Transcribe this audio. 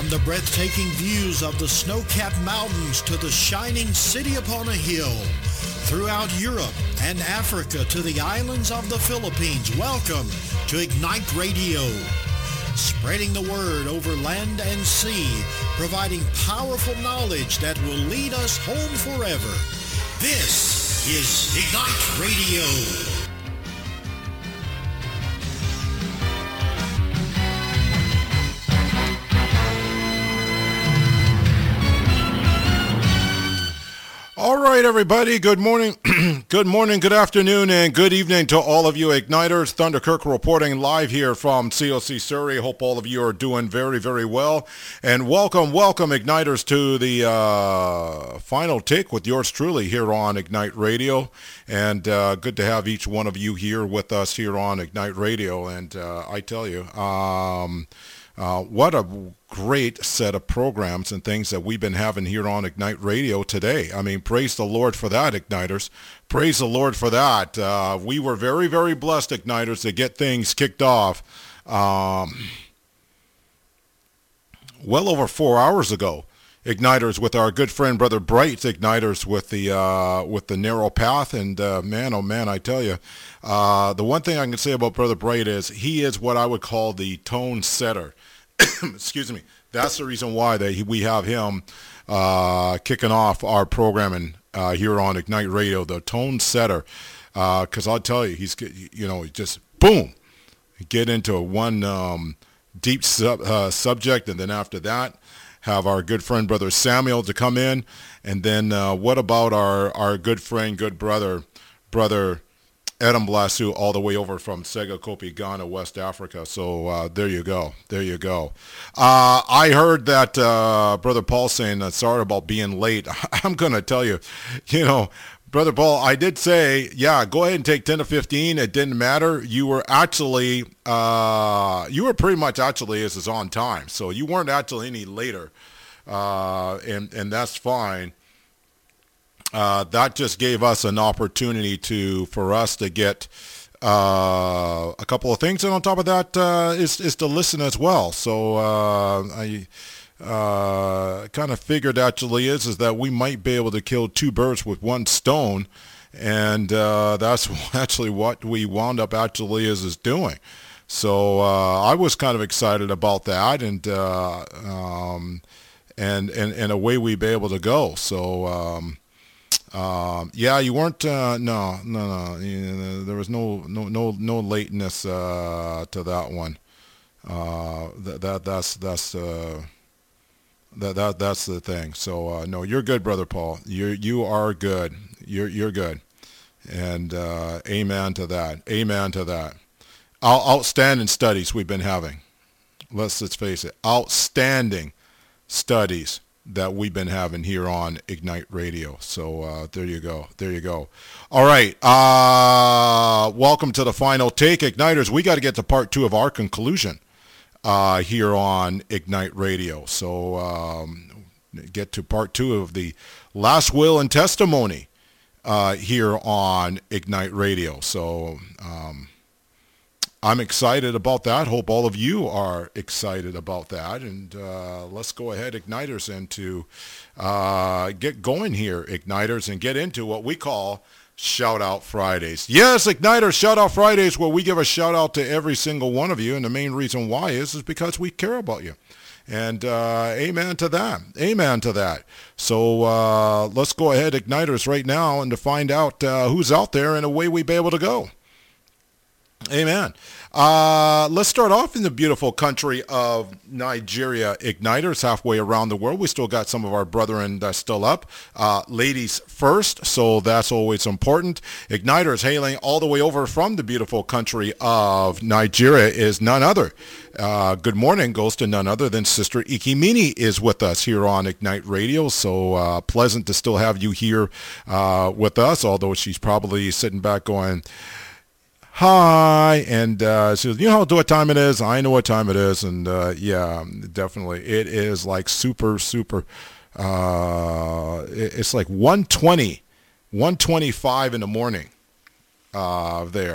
From the breathtaking views of the snow-capped mountains to the shining city upon a hill, throughout Europe and Africa to the islands of the Philippines, welcome to Ignite Radio. Spreading the word over land and sea, providing powerful knowledge that will lead us home forever. This is Ignite Radio. All right, everybody. Good morning, good morning, good afternoon, and good evening to all of you Igniters. Thunder Kirk reporting live here from COC Surrey. Hope all of you are doing very, very well. And welcome, Igniters, to the final take with yours truly here on Ignite Radio. And good to have each one of you here with us here on Ignite Radio. And I tell you, what a great set of programs and things that we've been having here on Ignite Radio today. I mean, praise the Lord for that, Igniters. Praise the Lord for that. We were very, very blessed, Igniters, to get things kicked off well over 4 hours ago. Igniters with our good friend Brother Bright, Igniters with the narrow path, and man, oh man, I tell you, the one thing I can say about Brother Bright is he is what I would call the tone setter. Excuse me. That's the reason why we have him kicking off our programming here on Ignite Radio, the tone setter, because I'll tell you, he's just boom, get into one deep subject, and then after that, have our good friend Brother Samuel to come in, and then what about our good friend, good brother Adam Blasu, all the way over from Segakopi, Ghana, West Africa. So there you go. I heard that Brother Paul saying, sorry about being late. I'm going to tell you, Brother Paul, I did say, yeah, go ahead and take 10 to 15. It didn't matter. You were actually, pretty much actually is on time. So you weren't actually any later. And that's fine. That just gave us an opportunity for us to get a couple of things, and on top of that is to listen as well. So I kind of figured actually is that we might be able to kill two birds with one stone, and that's actually what we wound up actually is doing. So I was kind of excited about that, and away we'd be able to go. So. Yeah, you weren't. No. There was no lateness to that one. That's the thing. So no, you're good, Brother Paul. You are good. You're good. And amen to that. Amen to that. Outstanding studies we've been having. Let's face it. Outstanding studies that we've been having here on Ignite Radio. So there you go. All right. Welcome to the final take, Igniters. We got to get to part 2 of our conclusion here on Ignite Radio. So get to part 2 of the last will and testimony here on Ignite Radio. So I'm excited about that. Hope all of you are excited about that. And let's go ahead, Igniters, and to get going here, Igniters, and get into what we call Shout Out Fridays. Yes, Igniters, Shout Out Fridays, where we give a shout out to every single one of you. And the main reason why is because we care about you. And amen to that. Amen to that. So let's go ahead, Igniters, right now, and to find out who's out there and away we be able to go. Amen. Let's start off in the beautiful country of Nigeria, Igniters, halfway around the world. We still got some of our brethren that's still up. Ladies first, so that's always important. Igniters hailing all the way over from the beautiful country of Nigeria is none other. Good morning goes to none other than Sister Ikimini is with us here on Ignite Radio. So pleasant to still have you here with us, although she's probably sitting back going, hi, and she says, you know what time it is? I know what time it is, and yeah, definitely. It is like super, it's like 1:25 in the morning there.